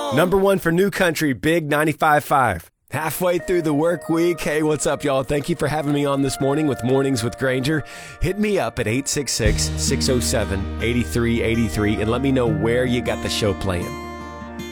Number one for New Country, Big 95.5. Halfway through the work week. Hey, what's up, y'all? Thank you for having me on this morning with Mornings with Granger. Hit me up at 866-607-8383 and let me know where you got the show playing.